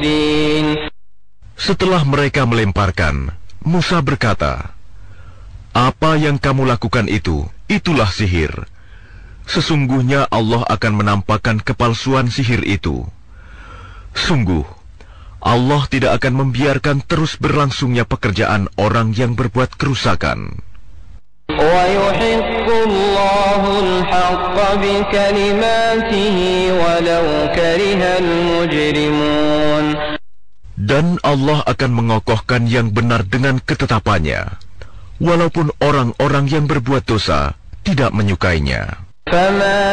الدين. Setelah mereka melemparkan, Musa berkata, "Apa yang kamu lakukan itu, itulah sihir. Sesungguhnya Allah akan menampakkan kepalsuan sihir itu. Sungguh, Allah tidak akan membiarkan terus berlangsungnya pekerjaan orang yang berbuat kerusakan." وَيُحِقُّ اللَّهُ الْحَقَّ بِكَلِمَاتِهِ وَلَوْ كَرِهَ الْمُجْرِمُونَ. Dan Allah akan mengokohkan yang benar dengan ketetapannya, walaupun orang-orang yang berbuat dosa tidak menyukainya. فَمَا